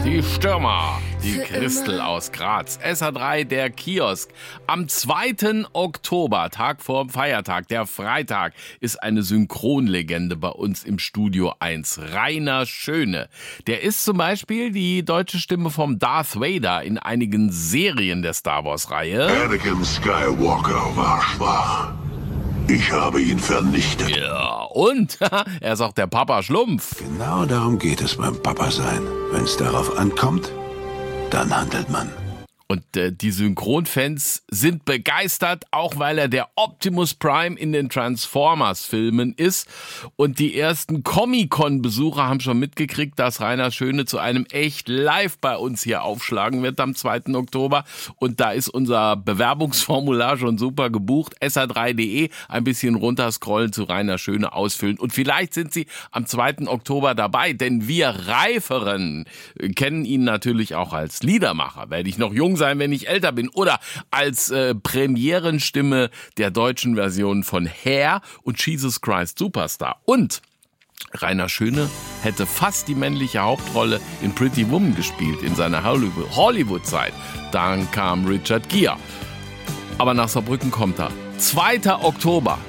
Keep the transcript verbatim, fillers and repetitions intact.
die Stürmer, die Christel aus Graz. S H drei, der Kiosk. Am zweiten Oktober, Tag vor dem Feiertag, der Freitag, ist eine Synchronlegende bei uns im Studio eins. Rainer Schöne. Der ist zum Beispiel die deutsche Stimme vom Darth Vader in einigen Serien der Star Wars-Reihe. Anakin Skywalker war schwach. Ich habe ihn vernichtet. Ja, und er ist auch der Papa Schlumpf. Genau darum geht es beim Papa sein. Wenn es darauf ankommt, dann handelt man. Und äh, die Synchronfans sind begeistert, auch weil er der Optimus Prime in den Transformers-Filmen ist. Und die ersten Comic-Con-Besucher haben schon mitgekriegt, dass Rainer Schöne zu einem echt live bei uns hier aufschlagen wird am zweiten Oktober. Und da ist unser Bewerbungsformular schon super gebucht. S H drei punkt de, ein bisschen runterscrollen zu Rainer Schöne ausfüllen. Und vielleicht sind Sie am zweiten Oktober dabei, denn wir Reiferen kennen ihn natürlich auch als Liedermacher. Werde ich noch jung sein, wenn ich älter bin, oder als äh, Premierenstimme der deutschen Version von Hair und Jesus Christ Superstar. Und Rainer Schöne hätte fast die männliche Hauptrolle in Pretty Woman gespielt in seiner Hollywood-Zeit. Dann kam Richard Gere. Aber nach Saarbrücken kommt er. zweiter Oktober.